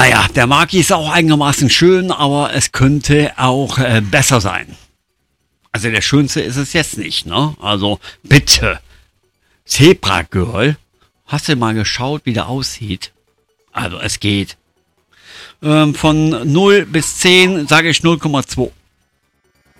Naja, der Maki ist auch einigermaßen schön, aber es könnte auch besser sein. Also der schönste ist es jetzt nicht, ne? Also bitte. Zebra Girl. Hast du mal geschaut, wie der aussieht? Also es geht. Von 0 bis 10 sage ich 0,2.